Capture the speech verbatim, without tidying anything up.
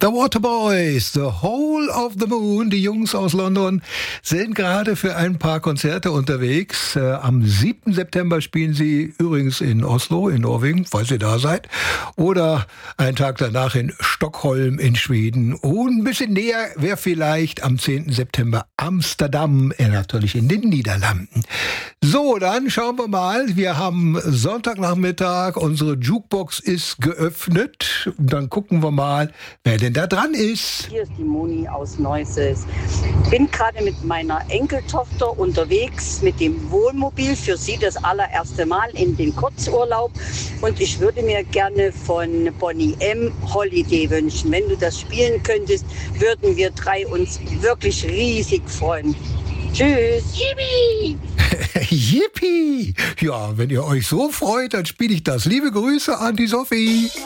The Waterboys, The Whole of the Moon, die Jungs aus London, sind gerade für ein paar Konzerte unterwegs. Äh, am siebten September spielen sie übrigens in Oslo, in Norwegen, falls ihr da seid. Oder einen Tag danach in Stockholm in Schweden. Und ein bisschen näher wäre vielleicht am zehnten September Amsterdam, äh, natürlich in den Niederlanden. So, dann schauen wir mal. Wir haben Sonntagnachmittag, unsere Jukebox ist geöffnet. Dann gucken wir mal, wer denn da dran ist. Hier ist die Moni aus Neuses. Bin gerade mit meiner Enkeltochter unterwegs mit dem Wohnmobil, für sie das allererste Mal in den Kurzurlaub. Und ich würde mir gerne von Bonnie M. Holiday wünschen. Wenn du das spielen könntest, würden wir drei uns wirklich riesig freuen. Tschüss. Yippie! Yippie! Ja, wenn ihr euch so freut, dann spiele ich das. Liebe Grüße an die Sophie.